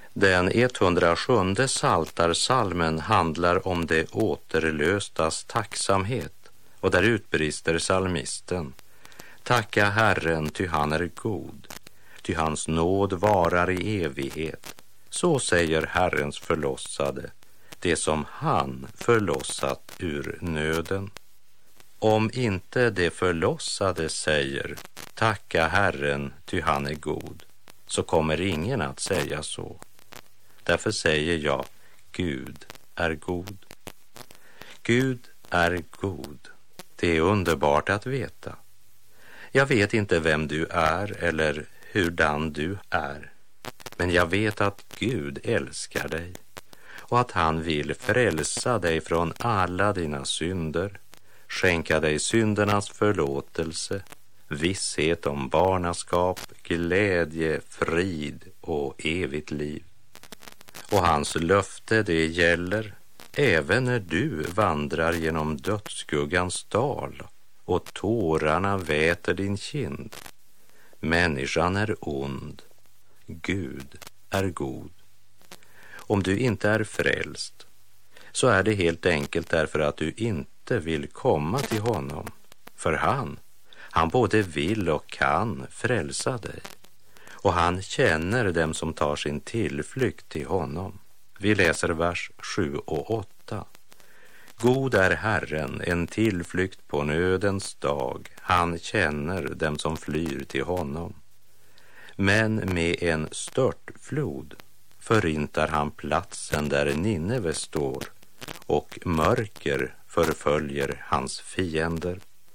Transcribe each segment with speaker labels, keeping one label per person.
Speaker 1: Den 107:e psaltarpsalmen handlar om det återlöstas tacksamhet, och där utbrister psalmisten: Tacka Herren, ty han är god, ty hans nåd varar i evighet. Så säger Herrens förlossade, det som han förlossat ur nöden. Om inte det förlossade säger tacka Herren, ty han är god, så kommer ingen att säga så. Därför säger jag, Gud är god. Gud är god. Det är underbart att veta. Jag vet inte vem du är eller hurdan du är, men jag vet att Gud älskar dig och att han vill frälsa dig från alla dina synder, skänka dig syndernas förlåtelse, visshet om barnaskap, glädje, frid och evigt liv. Och hans löfte, det gäller även när du vandrar genom dödsskuggans dal och tårarna väter din kind. Människan är ond, Gud är god. Om du inte är frälst, så är det helt enkelt därför att du inte vill komma till honom. För han både vill och kan frälsa dig. Och han känner dem som tar sin tillflykt till honom. Vi läser vers 7 och 8. God är Herren, en tillflykt på nödens dag. Han känner dem som flyr till honom. Men med en störtflod förintar han platsen där Nineve står, och mörker förföljer hans fiender.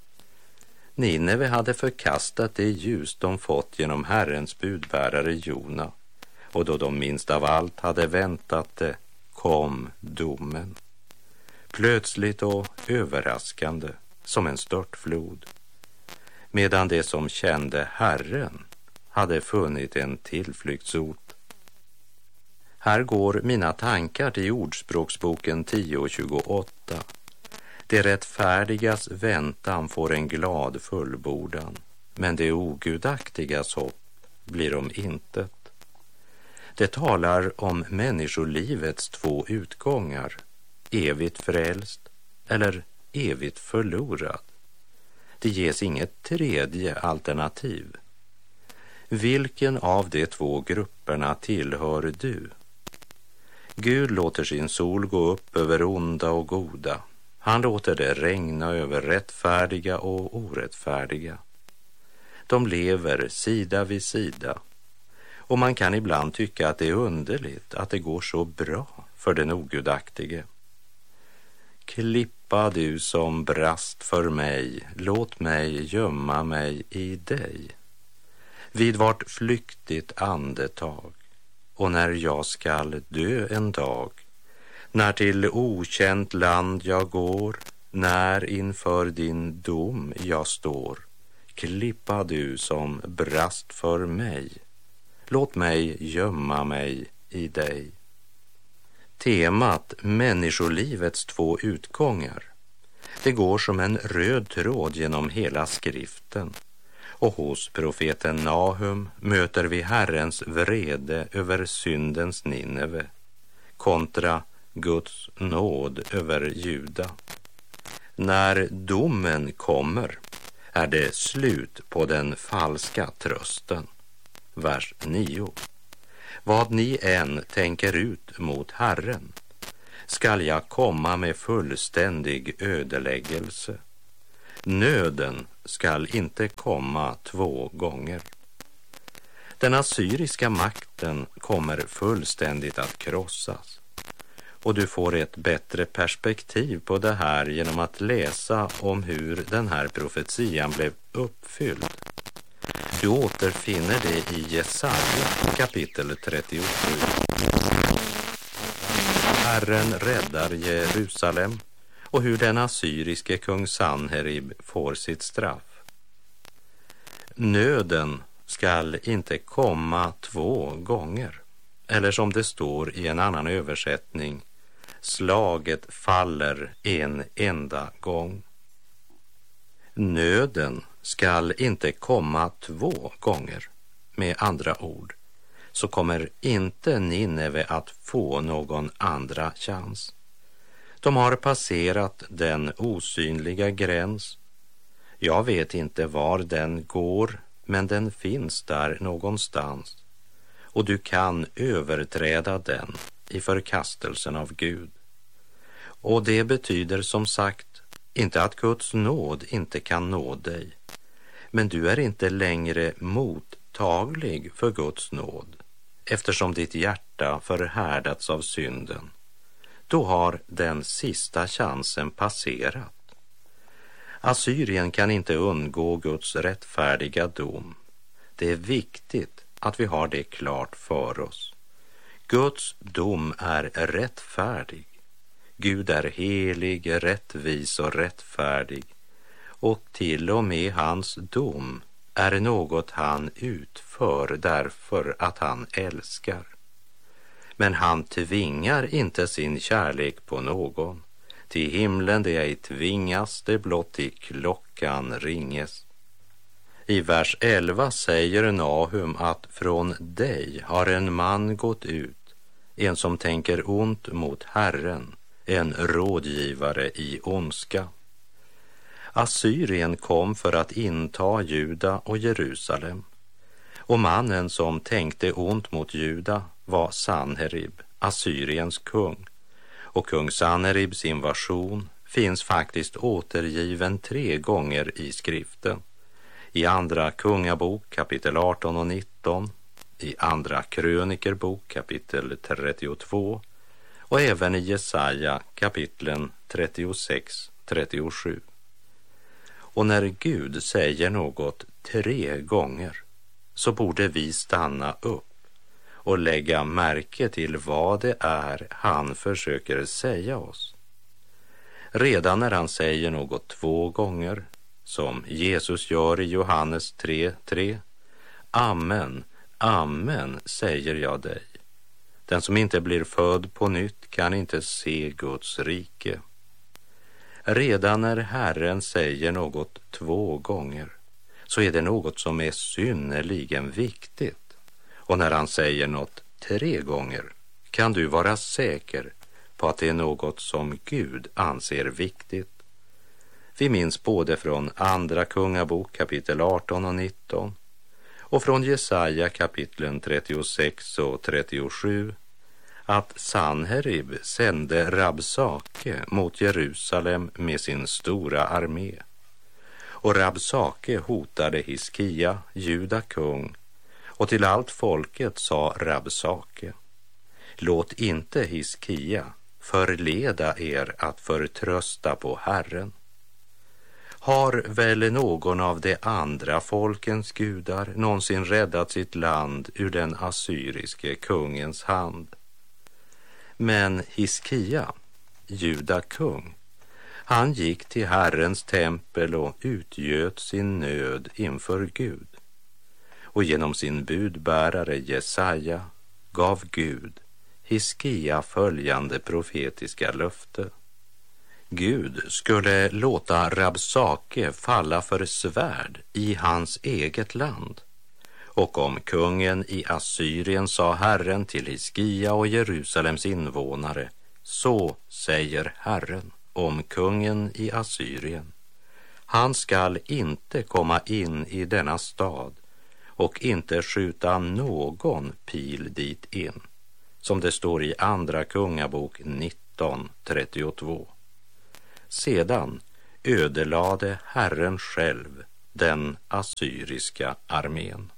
Speaker 1: Nineve hade förkastat det ljus de fått genom Herrens budbärare Jona, och då de minst av allt hade väntat det kom domen. Plötsligt och överraskande som en störtflod, medan det som kände Herren hade funnit en tillflyktsort. Här går mina tankar till Ordspråksboken 10:28. Det rättfärdigas väntan får en glad fullbordan, men det ogudaktigas hopp blir om intet. Det talar om människolivets två utgångar, evigt frälst eller evigt förlorad. Det ges inget tredje alternativ. Vilken av de två grupperna tillhör du? Gud låter sin sol gå upp över onda och goda. Han låter det regna över rättfärdiga och orättfärdiga. De lever sida vid sida. Och man kan ibland tycka att det är underligt att det går så bra för den ogudaktige. Klippa du som brast för mig, låt mig gömma mig i dig. Vid vart flyktigt andetag, och när jag skall dö en dag, när till okänt land jag går, när inför din dom jag står, klippa du som brast för mig, låt mig gömma mig i dig. Temat människolivets två utgångar, det går som en röd tråd genom hela skriften. Och hos profeten Nahum möter vi Herrens vrede över syndens Nineve kontra Guds nåd över Juda. När domen kommer är det slut på den falska trösten. Vers 9. Vad ni än tänker ut mot Herren skall jag komma med fullständig ödeläggelse. Nöden skall inte komma två gånger. Den assyriska makten kommer fullständigt att krossas. Och du får ett bättre perspektiv på det här genom att läsa om hur den här profetian blev uppfylld. Du återfinner det i Jesaja kapitel 37. Herren räddar Jerusalem, och hur den assyriske kung Sanherib får sitt straff. Nöden skall inte komma två gånger, eller som det står i en annan översättning, slaget faller en enda gång. Nöden skall inte komma två gånger, med andra ord. så kommer inte Nineve att få någon andra chans. De har passerat den osynliga gräns. Jag vet inte var den går, men den finns där någonstans. Och du kan överträda den i förkastelsen av Gud. Och det betyder som sagt inte att Guds nåd inte kan nå dig. Men du är inte längre mottaglig för Guds nåd, eftersom ditt hjärta förhärdats av synden. Då har den sista chansen passerat. Assyrien kan inte undgå Guds rättfärdiga dom. Det är viktigt att vi har det klart för oss. Guds dom är rättfärdig. Gud är helig, rättvis och rättfärdig. Och till och med hans dom är något han utför därför att han älskar. Men han tvingar inte sin kärlek på någon. Till himlen det ej tvingas, det blott i klockan ringes. I vers 11 säger Nahum att från dig har en man gått ut, en som tänker ont mot Herren, en rådgivare i ondska. Assyrien kom för att inta Juda och Jerusalem. Och mannen som tänkte ont mot Juda var Sanherib, Assyriens kung. Och kung Sanheribs invasion finns faktiskt återgiven 3 gånger i skriften. I andra kungabok kapitel 18 och 19, i andra krönikerbok kapitel 32 och även i Jesaja kapitlen 36-37. Och när Gud säger något 3 gånger så borde vi stanna upp och lägga märke till vad det är han försöker säga oss. Redan när han säger något 2 gånger, som Jesus gör i Johannes 3:3, amen, amen säger jag dig. Den som inte blir född på nytt kan inte se Guds rike. Redan när Herren säger något 2 gånger så är det något som är synnerligen viktigt. Och när han säger något 3 gånger kan du vara säker på att det är något som Gud anser viktigt. Vi minns både från andra kungabok kapitel 18 och 19 och från Jesaja kapitlen 36 och 37 att Sanherib sände Rabsake mot Jerusalem med sin stora armé. Och Rabsake hotade Hiskia, Juda kung, och till allt folket sa Rabsake: låt inte Hiskia förleda er att förtrösta på Herren. Har väl någon av de andra folkens gudar någonsin räddat sitt land ur den assyriske kungens hand? Men Hiskia, Juda kung, han gick till Herrens tempel och utgöt sin nöd inför Gud. Och genom sin budbärare Jesaja gav Gud Hiskia följande profetiska löfte. Gud skulle låta Rabsake falla för svärd i hans eget land. Och om kungen i Assyrien sa Herren till Hiskia och Jerusalems invånare: så säger Herren om kungen i Assyrien: han skall inte komma in i denna stad och inte skjuta någon pil dit in, som det står i andra kungabok 19:32. Sedan ödelade Herren själv den assyriska armén.